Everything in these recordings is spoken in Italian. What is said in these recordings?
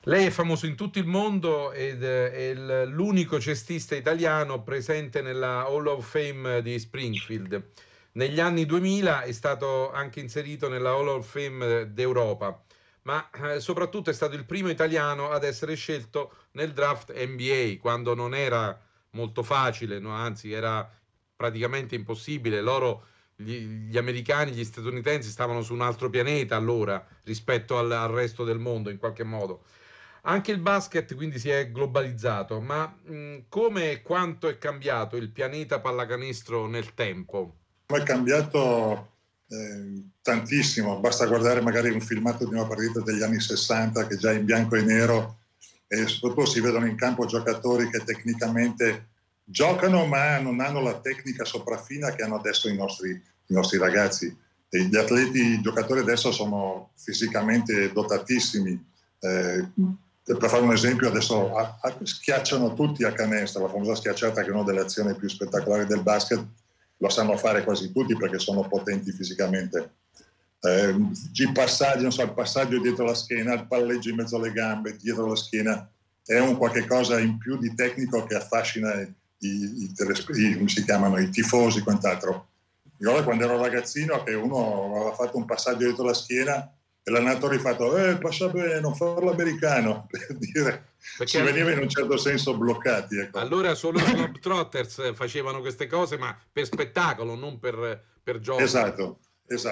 Lei è famoso in tutto il mondo ed è l'unico cestista italiano presente nella Hall of Fame di Springfield. Negli anni 2000 è stato anche inserito nella Hall of Fame d'Europa, ma soprattutto è stato il primo italiano ad essere scelto nel draft NBA, quando non era molto facile, no? Anzi era praticamente impossibile. Gli americani, gli statunitensi stavano su un altro pianeta allora rispetto al resto del mondo in qualche modo. Anche il basket quindi si è globalizzato, ma come e quanto è cambiato il pianeta pallacanestro nel tempo? È cambiato tantissimo, basta guardare magari un filmato di una partita degli anni 60 che già è in bianco e nero, e soprattutto si vedono in campo giocatori che tecnicamente giocano ma non hanno la tecnica sopraffina che hanno adesso i nostri ragazzi. E gli atleti, i giocatori adesso sono fisicamente dotatissimi. Per fare un esempio, adesso schiacciano tutti a canestro, la famosa schiacciata che è una delle azioni più spettacolari del basket, lo sanno fare quasi tutti perché sono potenti fisicamente. I passaggi, non so, il passaggio dietro la schiena, il palleggio in mezzo alle gambe, dietro la schiena, è un qualche cosa in più di tecnico che affascina come si chiamano, i tifosi e quant'altro. Io quando ero ragazzino che uno aveva fatto un passaggio dietro la schiena e l'allenatore ha fatto passa bene, non farlo americano, per dire, si veniva in un certo senso bloccati. Ecco. Allora solo i Globetrotters facevano queste cose, ma per spettacolo, non per gioco. Esatto.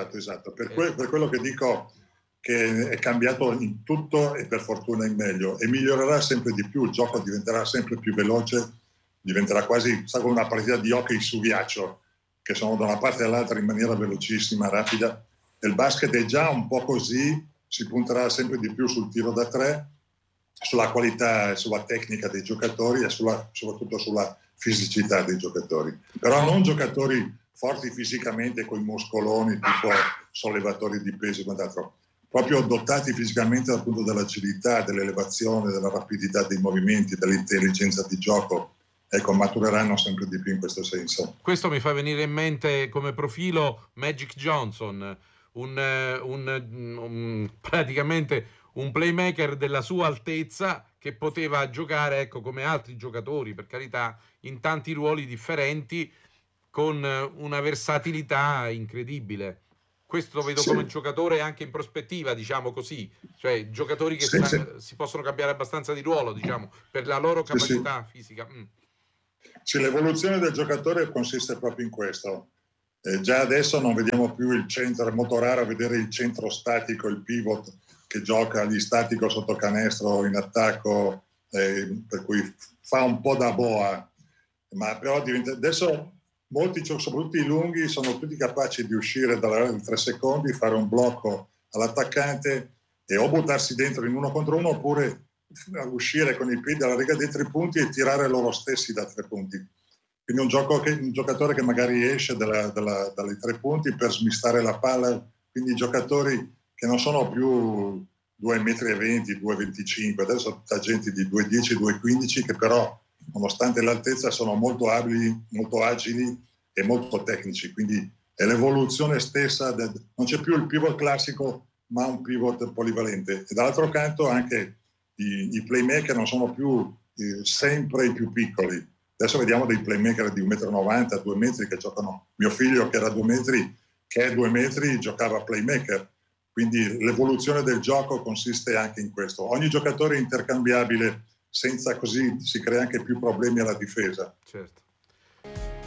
Per quello che dico che è cambiato in tutto e per fortuna in meglio, e migliorerà sempre di più, il gioco diventerà sempre più veloce, diventerà quasi come una partita di hockey su ghiaccio, che sono da una parte all'altra in maniera velocissima, rapida. Il basket è già un po' così, si punterà sempre di più sul tiro da tre, sulla qualità e sulla tecnica dei giocatori e soprattutto sulla fisicità dei giocatori. Però non giocatori forti fisicamente con i muscoloni, tipo sollevatori di pesi e quant'altro, proprio dotati fisicamente dal punto dell'agilità, dell'elevazione, della rapidità dei movimenti, dell'intelligenza di gioco. Ecco, matureranno sempre di più in questo senso. Questo mi fa venire in mente come profilo Magic Johnson, praticamente un playmaker della sua altezza che poteva giocare, ecco, come altri giocatori, per carità, in tanti ruoli differenti, con una versatilità incredibile. Questo lo vedo come Sì. giocatore anche in prospettiva, diciamo così, cioè giocatori che Sì. si possono cambiare abbastanza di ruolo, diciamo, per la loro capacità fisica. Sì, l'evoluzione del giocatore consiste proprio in questo. Già adesso non vediamo più il centro, è molto raro vedere il centro statico, il pivot che gioca lì statico sotto canestro in attacco, per cui fa un po' da boa, ma però adesso molti, soprattutto i lunghi, sono tutti capaci di uscire dalla 3 secondi, fare un blocco all'attaccante e o buttarsi dentro in 1 contro 1 oppure uscire con i piedi alla riga dei 3 punti e tirare loro stessi da 3 punti. Quindi un giocatore che magari esce dai 3 punti per smistare la palla, quindi giocatori che non sono più 2,20 m, 2,25 m, adesso tutta gente di 2,10 m, 2,15 m che però nonostante l'altezza sono molto abili, molto agili e molto tecnici, quindi è l'evoluzione stessa, non c'è più il pivot classico ma un pivot polivalente, e dall'altro canto anche i playmaker non sono più sempre i più piccoli. Adesso vediamo dei playmaker di 1,90 m, 2 metri che giocano. Mio figlio che era 2 metri, che è 2 metri, giocava playmaker. Quindi l'evoluzione del gioco consiste anche in questo. Ogni giocatore è intercambiabile, senza così si crea anche più problemi alla difesa. Certo.